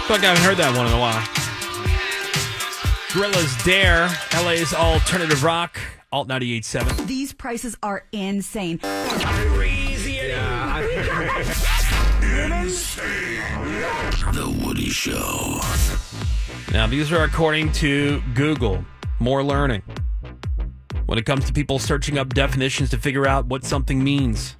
feel like I haven't heard that one in a while. Gorilla's Dare, LA's alternative rock, Alt 98.7. These prices are insane. Crazy. The Woody Show. Now, these are according to Google. More learning when it comes to people searching up definitions to figure out what something means.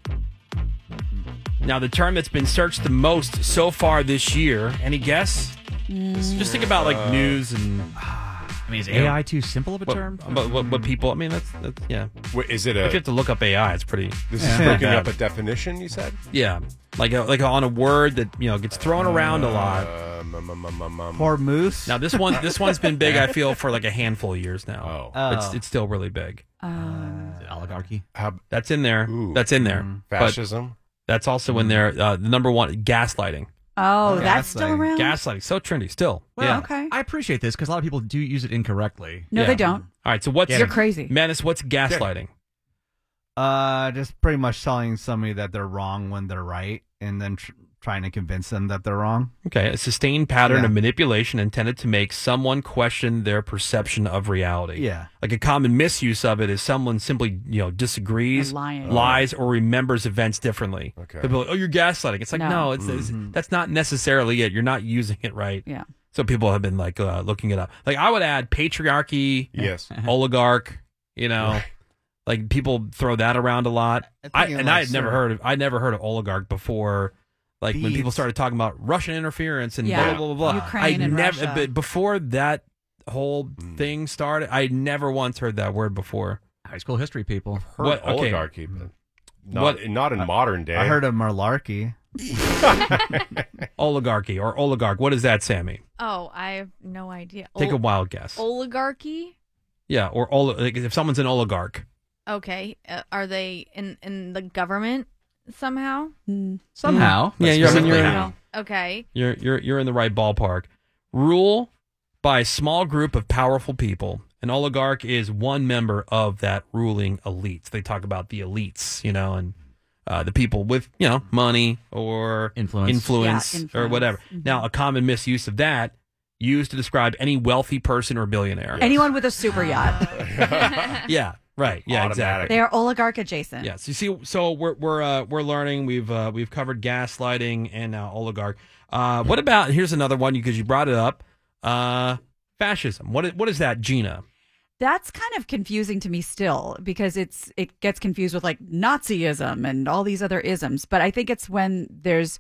Now, the term that's been searched the most so far this year, any guess? Just think about like news and... I mean, is AI too simple of a term? What people... I mean, that's yeah. Wait, is it If you have to look up AI, it's pretty... This is looking up a definition, you said? Yeah. Like on a word that, gets thrown around a lot. Poor moose. Now, this one's been big, I feel, for like a handful of years now. Oh. It's still really big. Oligarchy. That's in there. That's in there. Fascism? But that's also in there. The number one, gaslighting. Oh, that's still around? Gaslighting. So trendy. Still. Well, yeah. Okay. I appreciate this because a lot of people do use it incorrectly. No, Yeah. they don't. All right. So what's... You're crazy. Menace, what's gaslighting? Just pretty much telling somebody that they're wrong when they're right, and then trying to convince them that they're wrong. Okay. A sustained pattern Yeah. of manipulation intended to make someone question their perception of reality. Yeah. Like a common misuse of it is someone simply, disagrees, And lying. lies, or remembers events differently. Okay. They'll be like, oh, you're gaslighting. It's like, No. no, that's not necessarily it. You're not using it right. Yeah. So people have been like looking it up. Like I would add patriarchy, Yes. oligarch, like people throw that around a lot. I had never heard of oligarch before. Like when people started talking about Russian interference and Yeah. blah, blah, blah, blah. Ukraine and Russia. But before that whole thing started, I never once heard that word before. High school history people. Heard What- okay. oligarchy, but not in modern day. I heard of malarkey. Oligarchy or oligarch. What is that, Sammy? Oh, I have no idea. Take a wild guess. Oligarchy? Yeah, or like if someone's an oligarch. Okay. Are they in the government somehow? Somehow. Yeah, you're Okay. you're in the right ballpark. Rule by a small group of powerful people. An oligarch is one member of that ruling elite. They talk about the elites, and the people with, money or influence Yeah, or whatever. Mm-hmm. Now, a common misuse of that used to describe any wealthy person or billionaire. Anyone with a super yacht. Yeah, right. Yeah, exactly. They are oligarch adjacent. Yes. You see, so we're learning. We've covered gaslighting and now oligarch. What about, here's another one because you brought it up. Fascism. What is that, Gina? That's kind of confusing to me still because it gets confused with like Nazism and all these other isms. But I think it's when there's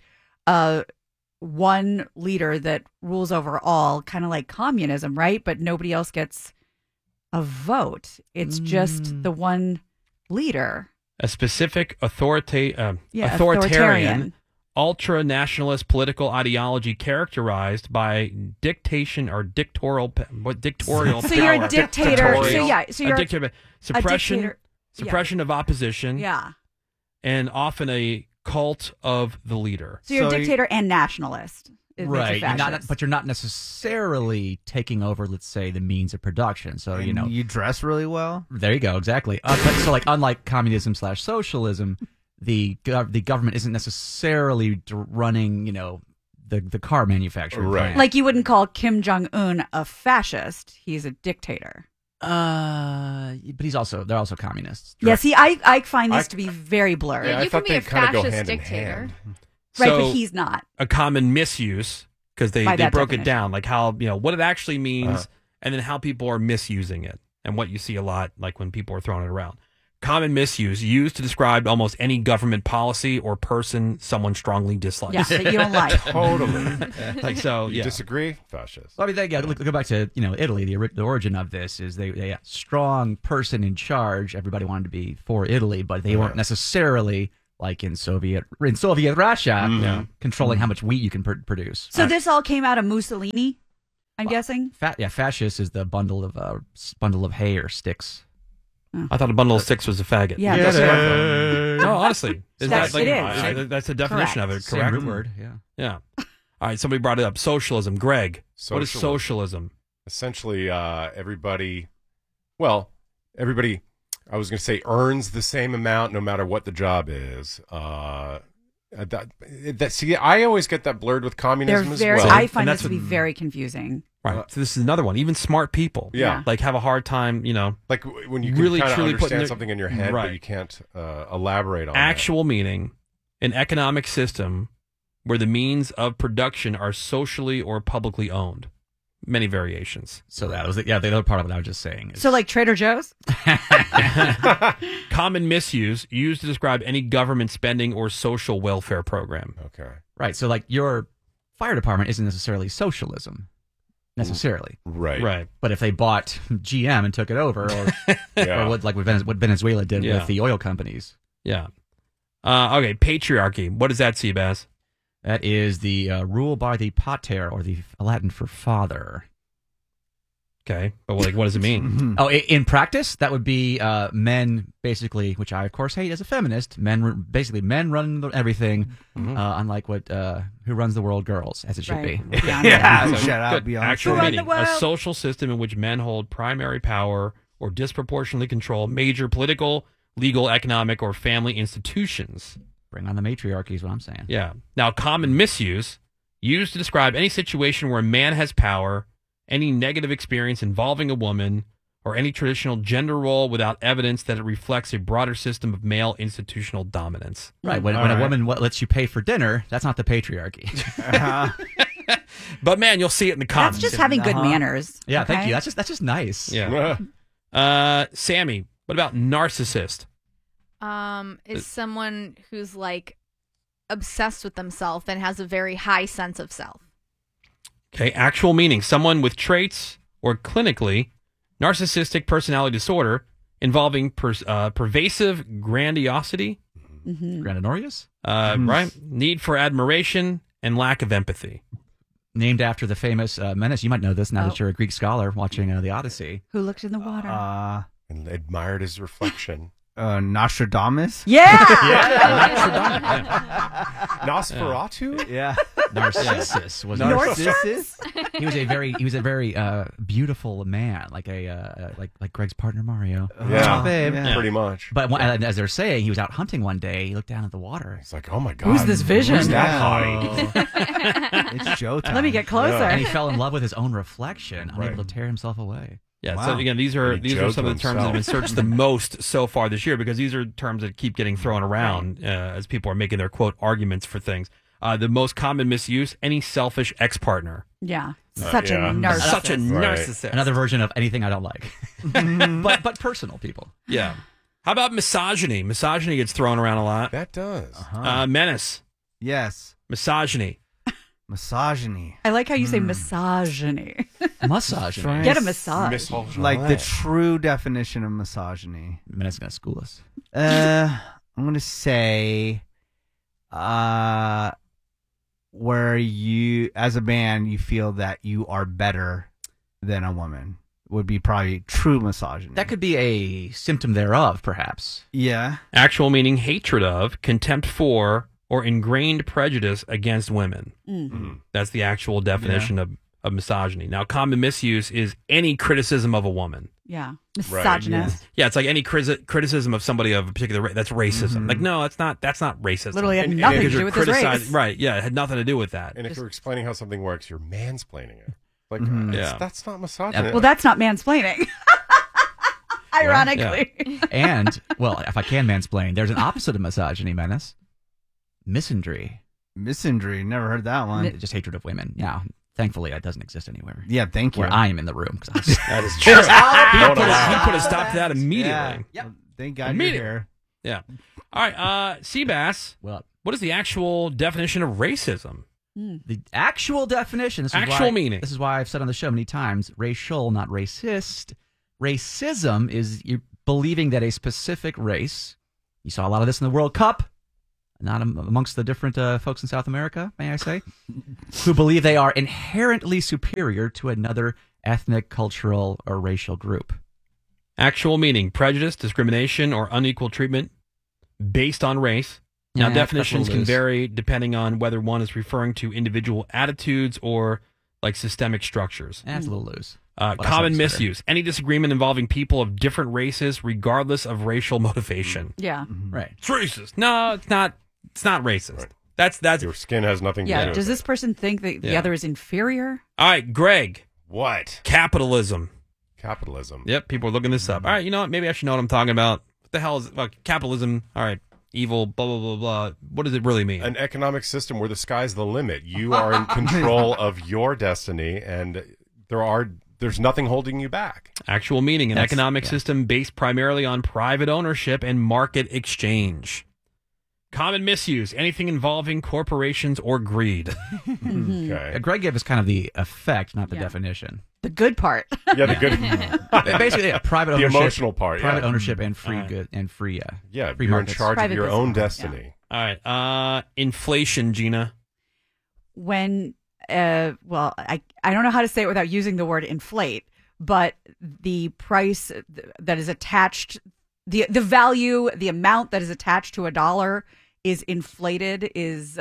one leader that rules over all, kind of like communism, right? But nobody else gets a vote. It's just the one leader. A specific authoritarian, authoritarian. ultra-nationalist political ideology characterized by dictation or dictatorial power. So you're a dictator. So you're a dictator. Suppression, dictator. suppression of opposition, Yeah. and often a cult of the leader. So you're a dictator and nationalist. It makes you Right. fascist. But you're not necessarily taking over, let's say, the means of production. So, And you dress really well. there you go. Exactly. But so, like, unlike communism/socialism, the government isn't necessarily running, the car manufacturing Right. plant. Like you wouldn't call Kim Jong-un a fascist. He's a dictator. But they're also communists. Yeah, see, I find this to be very blurred. Yeah, I you thought can be they a kinda go fascist hand in dictator. hand. Right, So, but he's not. a common misuse because they By that broke it definition. down, like how what it actually means, and then how people are misusing it, and what you see a lot, like when people are throwing it around. Common misuse used to describe almost any government policy or person someone strongly dislikes. Yeah, that you don't like. Totally. Like so, You yeah. disagree? Fascist. Well, I mean, go back to Italy. The origin of this is they strong person in charge. Everybody wanted to be for Italy, but they weren't necessarily like in Soviet Russia controlling how much wheat you can produce. So this all came out of Mussolini, I'm guessing? Fascist is the bundle of hay or sticks. I thought a bundle of sticks was a faggot. Yeah, that's right. No, honestly, is That's- that like it is. that's the definition of it? Same Correct. root word. Yeah. Yeah. All right. Somebody brought it up. Socialism. Greg, what is Socialism. socialism? Essentially, everybody, I was going to say earns the same amount no matter what the job is. See, I always get that blurred with They're communism as very. well. I find And it that's to be very confusing. Right. So this is another one. Even smart people, Yeah. like have a hard time, Like when you can really, kind of truly putting understand their- something in your head, Right. but you can't elaborate on actual meaning, an economic system where the means of production are socially or publicly owned. Many variations. So that was the other part of what I was just saying. Is, So, like Trader Joe's. Common misuse used to describe any government spending or social welfare program. that. Okay. right. So like your fire department isn't necessarily socialism, necessarily. Right. Right. But if they bought GM and took it over, or, Yeah. or what Venezuela did Yeah. with the oil companies, Yeah. Okay. Patriarchy. What is that, Seabass? that is the rule by the pater, or the Latin for father. Okay. But like, what does it mean? Oh, in practice, that would be men, basically, which I of course hate as a feminist. Men run everything, unlike what who runs the world, girls, as it should Right. be. Yeah, So, shut up, good. Beyonce. Actual Who run meaning: the world? a social system in which men hold primary power or disproportionately control major political, legal, economic, or family institutions. Bring on the matriarchy is what I'm saying. Yeah. Now, common misuse used to describe any situation where a man has power, any negative experience involving a woman, or any traditional gender role without evidence that it reflects a broader system of male institutional dominance. Right. When All a right. woman lets you pay for dinner, that's not the patriarchy. But man, you'll see it in the comments. That's just having good manners. Yeah, thank okay? you. That's just nice. Yeah. Sammy, what about narcissist? Is someone who's like obsessed with themselves and has a very high sense of self. Okay, actual meaning: someone with traits or clinically narcissistic personality disorder involving pervasive grandiosity, Grandinorius, right? Need for admiration and lack of empathy. named after the famous Menace. You might know this now that you're a Greek scholar watching the Odyssey. Who looked in the water? And admired his reflection. Nostradamus? yeah. Nosferatu? Yeah. Narcissus was Narcissus? he was a very beautiful man, like like Greg's partner Mario. Yeah, babe. pretty much. But as they're saying, he was out hunting one day. He looked down at the water. It's like, oh my god, Who's this vision? Who's that Yeah. hottie? It's showtime. Let me get closer. And he fell in love with his own reflection, unable Right. to tear himself away. Yeah. Wow. So again, these are And he some of the joked terms that have been himself. searched the most so far this year because these are terms that keep getting thrown around as people are making their quote arguments for things. The most common misuse: any selfish ex-partner. Yeah. Such a yeah. narcissist. Such a Right. narcissist. Another version of anything I don't like, but personal people. Yeah. How about misogyny? Misogyny gets thrown around a lot. That does. Menace. Yes. Misogyny. Misogyny. I like how you say misogyny. Massage. Get a massage. Misogyny. Like the true definition of misogyny. Menace is gonna school us. I'm gonna say, where you, as a man, you feel that you are better than a woman would be probably true misogyny. That could be a symptom thereof, perhaps. yeah. Actual meaning: hatred of, contempt for, or ingrained prejudice against women. That's the actual definition of misogyny. Now, common misuse is any criticism of a woman. Yeah. Right. Misogynist. Yeah, it's like any criticism of somebody of a particular race. That's racism. Like, no, that's not racism. Literally had And- nothing and to you're do with his race. Right, yeah, it had nothing to do with that. And if you're explaining how something works, you're mansplaining it. Like, Yeah. that's not misogyny. Well, that's not mansplaining. Ironically. And well, if I can mansplain, there's an opposite of misogyny, Menace. Misandry. Misandry. Never heard that one. Just hatred of women. Now, thankfully, that doesn't exist anywhere. Yeah, thank you. Where I am in the room. 'Cause That is true. He put a stop to that immediately. Yeah. Well, thank God Immediately. you're here. Yeah. All right, Seabass, well, what is the actual definition of racism? the actual definition. This is Actual why, meaning. This is why I've said on the show many times: racial, not racist. Racism is you believing that a specific race. You saw a lot of this in the World Cup. Not amongst the different folks in South America, may I say, who believe they are inherently superior to another ethnic, cultural, or racial group. Actual meaning: prejudice, discrimination, or unequal treatment based on race. Now, Yeah, definitions that's a can loose. vary depending on whether one is referring to individual attitudes or like systemic structures. That's a little loose. Common that's better. misuse: any disagreement involving people of different races, regardless of racial motivation. Yeah. Right. It's racist. No, it's not. It's not racist. That's Your skin has nothing to do Yeah. with Does it. this person think that the Yeah. other is inferior? all right, Greg. What? Capitalism. Capitalism. Yep, people are looking this up. All right, you know what? Maybe I should know what I'm talking about. What the hell is capitalism? All right, evil, blah, blah, blah, blah. What does it really mean? An economic system where the sky's the limit. You are in control of your destiny, and there's nothing holding you back. Actual meaning, an That's- economic yeah. system based primarily on private ownership and market exchange. Common misuse, anything involving corporations or greed. Okay. Greg gave us kind of the effect, not the Yeah. definition. The good part. Yeah, the good. Basically, private The ownership, emotional part, yeah. private ownership, and free Alright. good and free. Yeah, free you're in markets. charge of Private your own business, destiny. All right, inflation, Gina. When well, I don't know how to say it without using the word inflate, but the price that is attached, the value, the amount that is attached to a dollar is inflated, is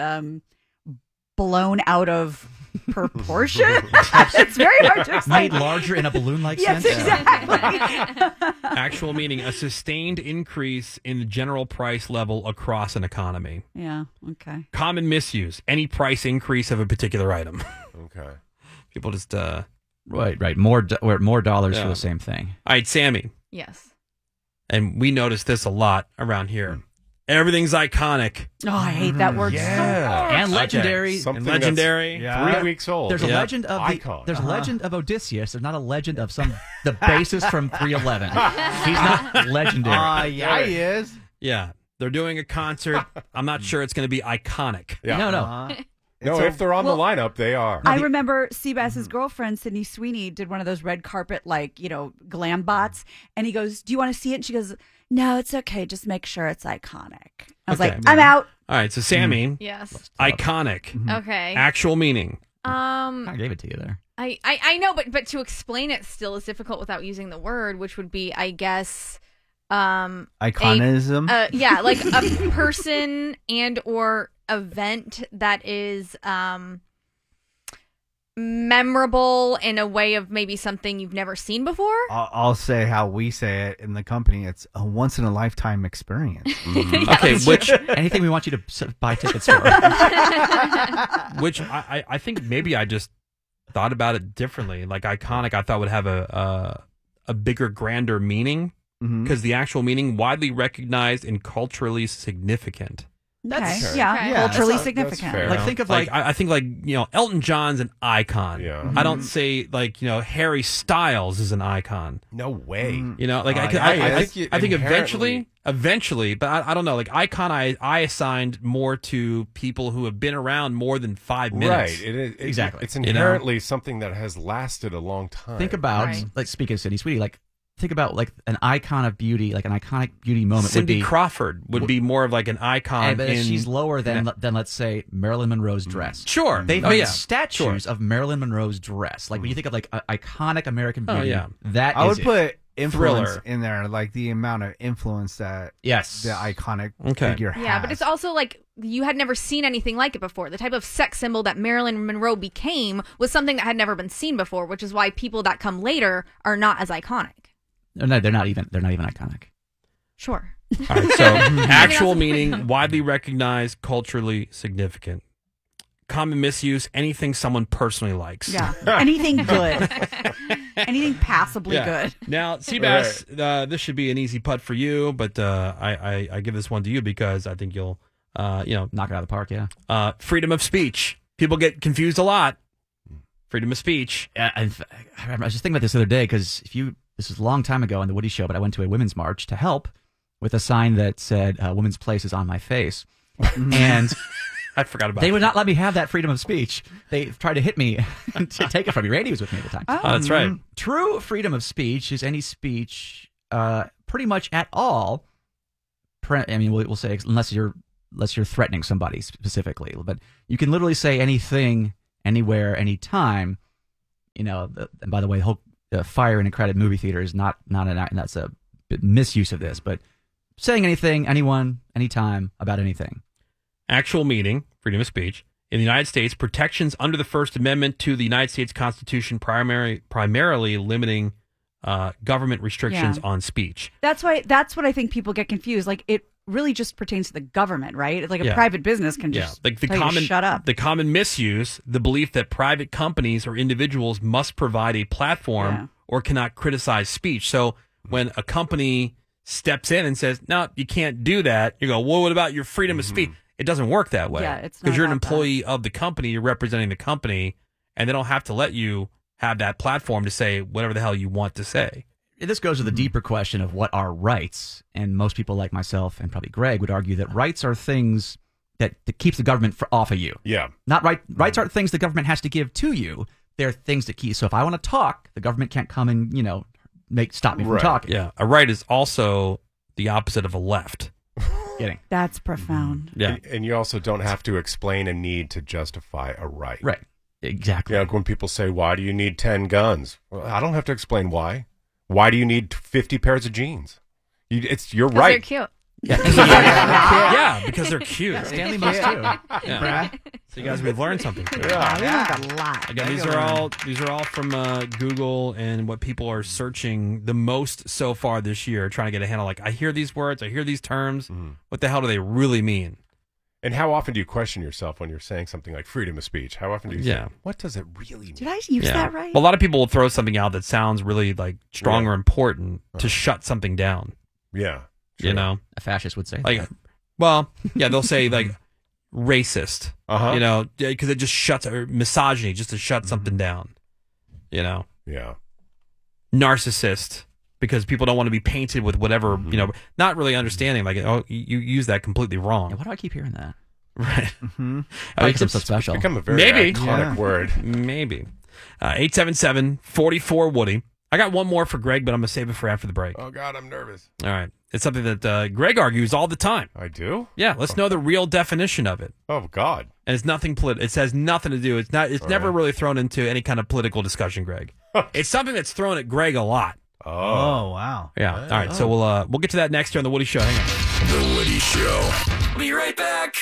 blown out of proportion. It's very hard to explain. Made larger in a balloon-like Yes, sense. exactly. Actual meaning, a sustained increase in the general price level across an economy. Yeah. Okay. Common misuse, any price increase of a particular item. Okay. People just, Right. More dollars Yeah. for the same thing. All right, Sammy. Yes. And we notice this a lot around here. Everything's iconic Oh, I hate that word so Yeah. much. And legendary. Something and legendary. Yeah. 3 weeks old. There's a Yeah. legend of Icon. there's a legend of Odysseus. There's not a legend of the bassist from 311. He's not legendary. Yeah, he is. Yeah. They're doing a concert. I'm not sure it's going to be iconic. Yeah. No. No, if they're on the lineup, they are. I remember Seabass's girlfriend, Sydney Sweeney, did one of those red carpet, glam bots. And he goes, "Do you want to see it?" And she goes, "No, it's okay. Just make sure it's iconic." I was Okay. like, "I'm out." All right. So, Sammy, Yes. iconic. Okay. Actual meaning. I gave it to you there. I know, but to explain it still is difficult without using the word, which would be, I guess, Iconism. yeah, like a person and or event that is memorable in a way of maybe something you've never seen before. I'll say how we say it in the company. It's a once in a lifetime experience. Okay. Which Anything we want you to buy tickets for. I think maybe I just thought about it differently. Like iconic, I thought would have a bigger, grander meaning because the actual meaning widely recognized and culturally significant. That's Okay. yeah, Okay. Yeah, culturally that's significant. fair. Like think of Like I think Elton John's an icon. Yeah. I don't say Harry Styles is an icon. No way. You know, like Oh, I yeah, think eventually, but I don't know. Like icon, I assigned more to people who have been around more than 5 minutes. Right. Exactly. It's You know? inherently something that has lasted a long time. think about Right. like speaking of Sydney Sweetie, like think about like an icon of beauty, like an iconic beauty moment Cindy would be. Crawford would be more of like an icon. But in, she's lower than let's say Marilyn Monroe's dress. Sure. They've Oh, made yeah. statues of Marilyn Monroe's dress. Like when you think of like iconic American Oh, beauty, yeah. that I is would it. put influence Thriller. in there, like the amount of influence that yes. the iconic Okay. figure has. Yeah, but it's also like you had never seen anything like it before. The type of sex symbol that Marilyn Monroe became was something that had never been seen before, which is why people that come later are not as iconic. No, they're not even iconic. Sure. All right, so actual meaning, widely recognized, culturally significant. Common misuse, anything someone personally likes. Yeah, anything good, anything passably Yeah. good. Now, Seabass, this should be an easy putt for you, but I give this one to you because I think you'll, Knock it out of the park, yeah. freedom of speech. People get confused a lot. Freedom of speech. I was just thinking about this the other day because this was a long time ago on the Woody Show, but I went to a women's march to help with a sign that said "Women's place is on my face," and I forgot about they that. would not let me have that freedom of speech. They tried to hit me to take it from me. Randy was with me at the time. Oh, that's right. True freedom of speech is any speech, pretty much at all. We'll say unless you're threatening somebody specifically, but you can literally say anything, anywhere, anytime. And by the way, the whole fire in a crowded movie theater is not and that's a misuse of this, but saying anything, anyone, anytime about anything. Actual meaning, freedom of speech. In the United States, protections under the First Amendment to the United States primarily limiting government restrictions Yeah. on speech. That's what I think people get confused. Like really just pertains to the government, right? Like a private business can just like the tell you to shut up. The common misuse, the belief that private companies or individuals must provide a platform or cannot criticize speech. So when a company steps in and says, no, you can't do that, you go, well, what about your freedom of speech? It doesn't work that way. Yeah, it's not because you're an about employee of the company, you're representing the company, and they don't have to let you have that platform to say whatever the hell you want to say. This goes to the deeper question of what are rights, and most people like myself and probably Greg would argue that rights are things that keeps the government off of you. Yeah. Not right. Rights aren't things the government has to give to you. They're things that keep. So if I want to talk, the government can't come and stop me from talking. Yeah, a right is also the opposite of a left. Kidding. That's profound. Yeah, and you also don't have to explain a need to justify a right. Right. Exactly. Yeah, like when people say, "Why do you need 10 guns?" Well, I don't have to explain why. Why do you need 50 pairs of jeans? You're right. They're cute. Yeah, because they're cute. Stanley must too. Yeah. So you guys, we've learned something. We learned a lot. Again, these are all from Google and what people are searching the most so far this year, trying to get a handle. Like, I hear these words, I hear these terms. What the hell do they really mean? And how often do you question yourself when you're saying something like freedom of speech? How often do you say, what does it really mean? Did I use that right? Well, a lot of people will throw something out that sounds really like strong or important to shut something down. Yeah. You know, a fascist would say like, that. well, yeah, they'll say like racist, Uh-huh. you know, because it just shuts, or misogyny, just to shut something down, you know. Yeah. Narcissist, because people don't want to be painted with whatever, you know, not really understanding, like, oh, you use that completely wrong. Yeah, why do I keep hearing that? Right. Because I'm so special. It's become a very iconic word. Maybe. 877-44-WOODY. I got one more for Greg, but I'm going to save it for after the break. Oh, God, I'm nervous. All right. It's something that Greg argues all the time. I do? Yeah, let's know the real definition of it. Oh, God. And it's nothing it has nothing to do. It's never really thrown into any kind of political discussion, Greg. It's something that's thrown at Greg a lot. Oh, wow. Yeah. All right. So we'll get to that next here on The Woody Show. Hang on. The Woody Show. Be right back.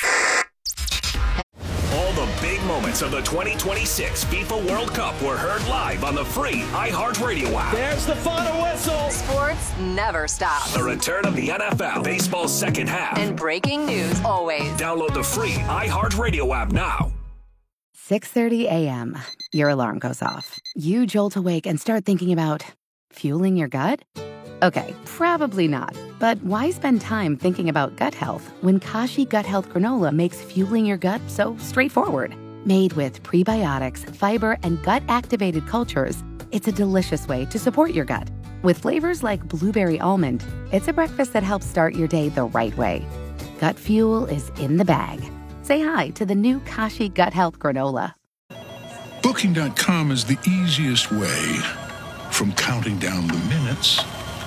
All the big moments of the 2026 FIFA World Cup were heard live on the free iHeartRadio app. There's the final whistle. Sports never stops. The return of the NFL, baseball's second half. And breaking news always. Download the free iHeartRadio app now. 6:30 a.m. Your alarm goes off. You jolt awake and start thinking about fueling your gut? Okay, probably not. But why spend time thinking about gut health when Kashi Gut Health Granola makes fueling your gut so straightforward? Made with prebiotics, fiber, and gut-activated cultures, it's a delicious way to support your gut. With flavors like blueberry almond, it's a breakfast that helps start your day the right way. Gut fuel is in the bag. Say hi to the new Kashi Gut Health Granola. Booking.com is the easiest way. From counting down the minutes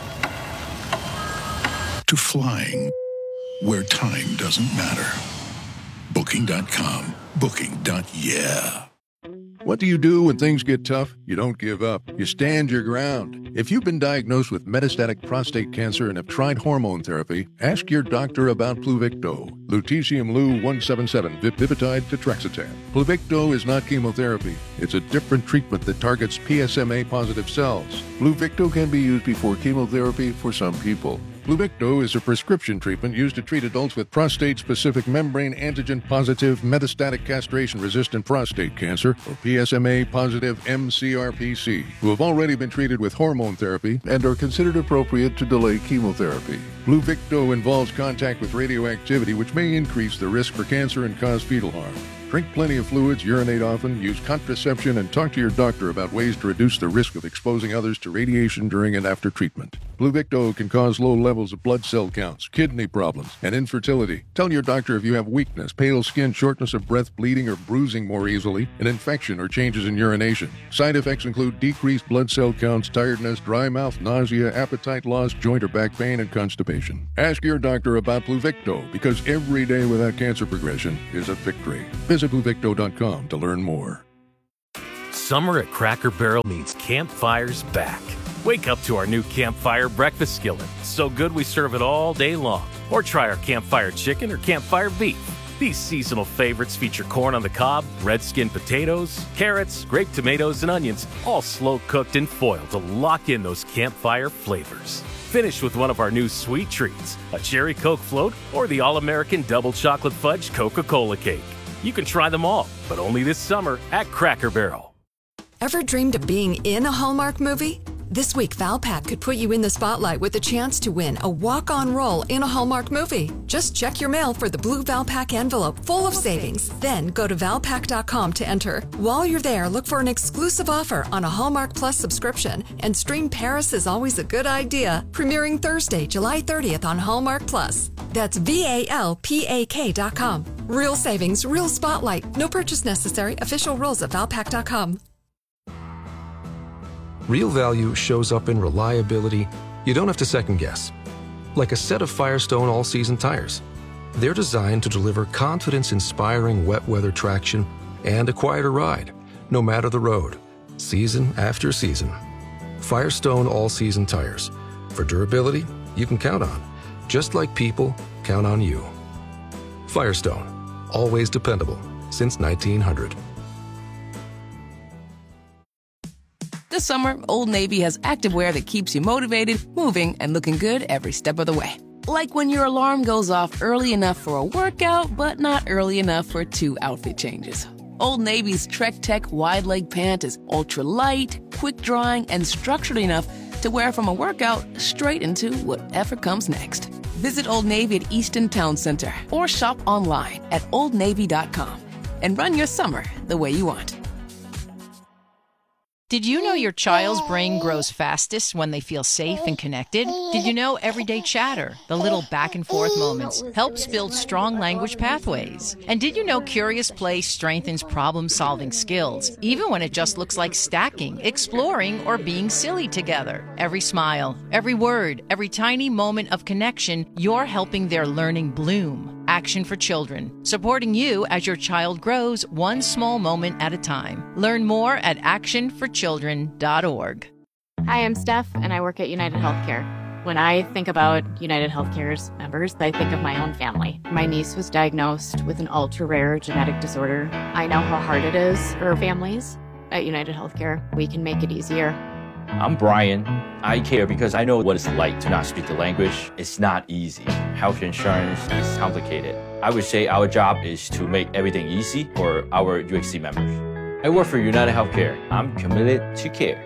to flying where time doesn't matter. Booking.com. Booking.yeah. What do you do when things get tough? You don't give up. You stand your ground. If you've been diagnosed with metastatic prostate cancer and have tried hormone therapy, ask your doctor about Pluvicto, lutetium Lu-177, Vipitide tetraxetan. Pluvicto is not chemotherapy. It's a different treatment that targets PSMA-positive cells. Pluvicto can be used before chemotherapy for some people. Pluvicto is a prescription treatment used to treat adults with prostate-specific membrane antigen-positive metastatic castration-resistant prostate cancer, or PSMA-positive mCRPC, who have already been treated with hormone therapy and are considered appropriate to delay chemotherapy. Pluvicto involves contact with radioactivity, which may increase the risk for cancer and cause fetal harm. Drink plenty of fluids, urinate often, use contraception, and talk to your doctor about ways to reduce the risk of exposing others to radiation during and after treatment. Pluvicto can cause low levels of blood cell counts, kidney problems, and infertility. Tell your doctor if you have weakness, pale skin, shortness of breath, bleeding or bruising more easily, an infection or changes in urination. Side effects include decreased blood cell counts, tiredness, dry mouth, nausea, appetite loss, joint or back pain, and constipation. Ask your doctor about Pluvicto, because every day without cancer progression is a victory. Visit Pluvicto.com to learn more. Summer at Cracker Barrel means campfires back. Wake up to our new Campfire breakfast skillet. So good we serve it all day long. Or try our Campfire chicken or Campfire beef. These seasonal favorites feature corn on the cob, red skin potatoes, carrots, grape tomatoes, and onions, all slow cooked in foil to lock in those campfire flavors. Finish with one of our new sweet treats, a cherry Coke float or the all-American double chocolate fudge Coca-Cola cake. You can try them all, but only this summer at Cracker Barrel. Ever dreamed of being in a Hallmark movie? This week, Valpak could put you in the spotlight with a chance to win a walk-on role in a Hallmark movie. Just check your mail for the blue Valpak envelope full of savings. Then go to Valpak.com to enter. While you're there, look for an exclusive offer on a Hallmark Plus subscription and stream Paris is Always a Good Idea, premiering Thursday, July 30th on Hallmark Plus. That's VALPAK.com. Real savings, real spotlight. No purchase necessary. Official rules at Valpak.com. Real value shows up in reliability you don't have to second guess. Like a set of Firestone all-season tires. They're designed to deliver confidence-inspiring wet weather traction and a quieter ride, no matter the road, season after season. Firestone all-season tires. For durability you can count on, just like people count on you. Firestone. Always dependable. Since 1900. This summer, Old Navy has activewear that keeps you motivated, moving, and looking good every step of the way. Like when your alarm goes off early enough for a workout, but not early enough for 2 outfit changes. Old Navy's Trek Tech wide leg pant is ultra light, quick drying, and structured enough to wear from a workout straight into whatever comes next. Visit Old Navy at Easton Town Center or shop online at oldnavy.com and run your summer the way you want. Did you know your child's brain grows fastest when they feel safe and connected? Did you know everyday chatter, the little back and forth moments, helps build strong language pathways? And did you know curious play strengthens problem-solving skills, even when it just looks like stacking, exploring, or being silly together? Every smile, every word, every tiny moment of connection, you're helping their learning bloom. Action for Children, supporting you as your child grows one small moment at a time. Learn more at actionforchildren.org. Hi, I'm Steph, and I work at United Healthcare. When I think about United Healthcare's members, I think of my own family. My niece was diagnosed with an ultra-rare genetic disorder. I know how hard it is for families. At United Healthcare, we can make it easier. I'm Brian. I care because I know what it's like to not speak the language. It's not easy. Health insurance is complicated. I would say our job is to make everything easy for our UHC members. I work for United Healthcare. I'm committed to care.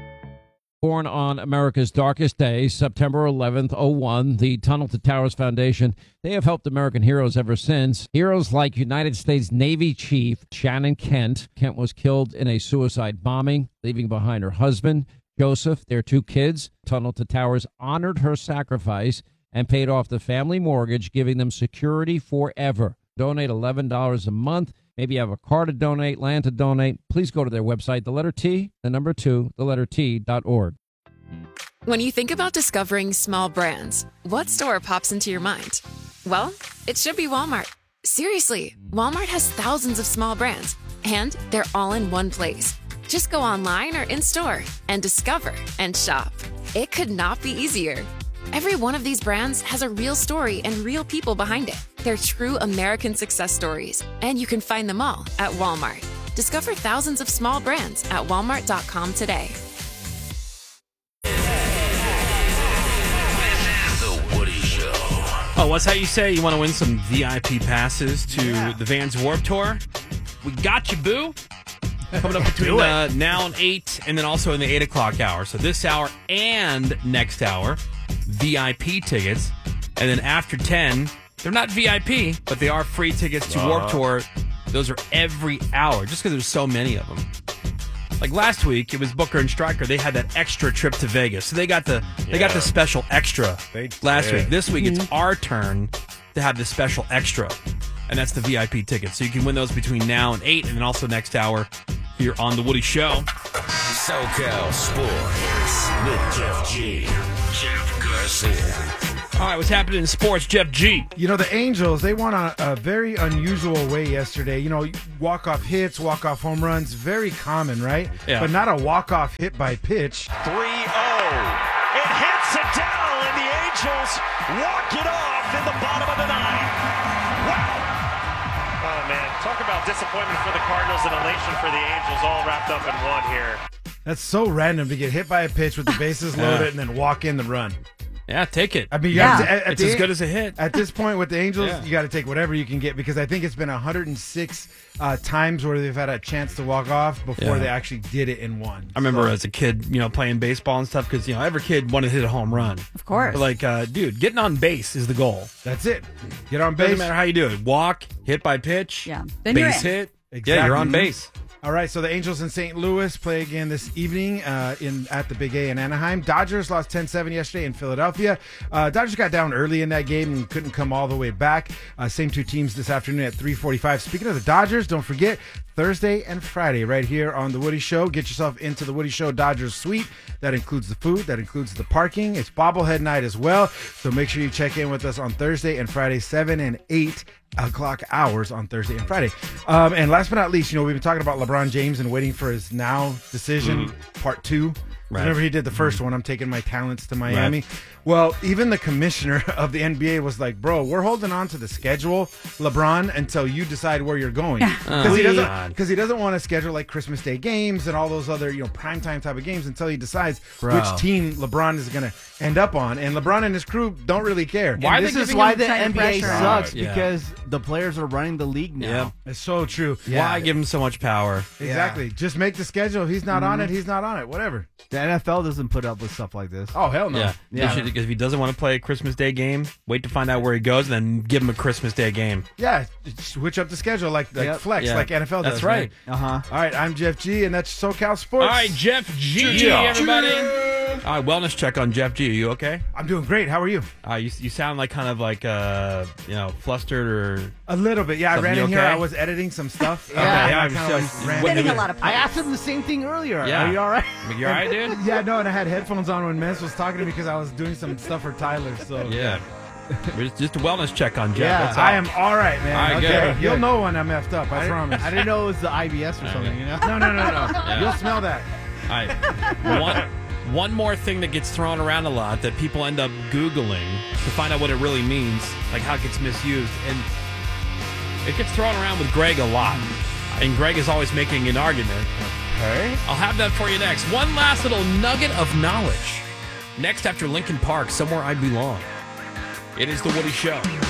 Born on America's darkest day, September 11th, 01, the Tunnel to Towers Foundation, they have helped American heroes ever since. Heroes like United States Navy Chief Shannon Kent. Kent was killed in a suicide bombing, leaving behind her husband, Joseph, their 2 kids. Tunnel to Towers honored her sacrifice and paid off the family mortgage, giving them security forever. Donate $11 a month. Maybe you have a car to donate, land to donate. Please go to their website, the letter T, the number 2, the letter T.org. When you think about discovering small brands, what store pops into your mind? Well, it should be Walmart. Seriously, Walmart has thousands of small brands, and they're all in one place. Just go online or in-store and discover and shop. It could not be easier. Every one of these brands has a real story and real people behind it. They're true American success stories, and you can find them all at Walmart. Discover thousands of small brands at walmart.com today. The Woody Show. Oh, what's how you say you want to win some VIP passes to the Vans Warped Tour? We got you, boo. Coming up between now and 8, and then also in the 8 o'clock hour. So this hour and next hour, VIP tickets. And then after 10, they're not VIP, but they are free tickets to Warped Tour. Those are every hour, just because there's so many of them. Like last week, it was Booker and Stryker. They had that extra trip to Vegas, so they got the special extra last week. This week, it's our turn to have the special extra, and that's the VIP tickets. So you can win those between now and 8, and then also next hour here on The Woody Show. SoCal Sports with Jeff G. Jeff Garcia. All right, what's happening in sports, Jeff G? You know, the Angels, they won a very unusual way yesterday. You know, walk-off hits, walk-off home runs, very common, right? Yeah. But not a walk-off hit by pitch. 3-0. It hits it down, and the Angels walk it off in the bottom of the 9th. Wow. man. Talk about disappointment for the Cardinals and elation for the Angels, all wrapped up in one here. That's so random to get hit by a pitch with the bases loaded and then walk in the run. Yeah, take it. I mean, it's as good as a hit. At this point with the Angels, you got to take whatever you can get because I think it's been 106 times where they've had a chance to walk off before they actually did it in one. I remember as a kid, playing baseball and stuff because, every kid wanted to hit a home run. Of course. But dude, getting on base is the goal. That's it. Get on base. Doesn't matter how you do it. Walk, hit by pitch, Then you're base in. hit. Exactly. Yeah, you're on base. All right, so the Angels in St. Louis play again this evening at the Big A in Anaheim. Dodgers lost 10-7 yesterday in Philadelphia. Dodgers got down early in that game and couldn't come all the way back. Same two teams this afternoon at 3:45. Speaking of the Dodgers, don't forget Thursday and Friday right here on The Woody Show. Get yourself into The Woody Show Dodgers Suite. That includes the food. That includes the parking. It's bobblehead night as well. So make sure you check in with us on Thursday and Friday, 7 and 8 o'clock hours on Thursday and Friday. And last but not least, we've been talking about LeBron James and waiting for his now decision, part 2. Right. Whenever he did the first one, I'm taking my talents to Miami. Right. Well, even the commissioner of the NBA was like, bro, we're holding on to the schedule, LeBron, until you decide where you're going. Because he doesn't want to schedule like Christmas Day games and all those other, primetime type of games until he decides which team LeBron is going to end up on. And LeBron and his crew don't really care. This is why the NBA sucks, Yeah. because the players are running the league now. Yeah. It's so true. Why give him so much power? Exactly. Just make the schedule. If he's not on it, he's not on it. Whatever. The NFL doesn't put up with stuff like this. Oh, hell no. Yeah. If he doesn't want to play a Christmas Day game, wait to find out where he goes, and then give him a Christmas Day game. Yeah, switch up the schedule like flex, like NFL does. That's right. All right, I'm Jeff G, and that's SoCal Sports. All right, Jeff G, everybody. All right, wellness check on Jeff G. Are you okay? I'm doing great. How are you? You sound like kind of like flustered or a little bit. Yeah, I ran in here. I was editing some stuff. I asked him the same thing earlier. Yeah. Are you all right? You all right, dude? Yeah, no, and I had headphones on when Mens was talking to me because I was doing some stuff for Tyler. So yeah. Just a wellness check on Jeff. Yeah, that's all. I am all right, man. All right, okay, good. You'll know when I'm effed up. I promise. I didn't know it was the IBS or something. No. Yeah. You'll smell that. All right. One more thing that gets thrown around a lot that people end up Googling to find out what it really means, like how it gets misused. And it gets thrown around with Greg a lot. And Greg is always making an argument. Okay. I'll have that for you next. One last little nugget of knowledge. Next after Linkin Park, Somewhere I Belong. It is The Woody Show.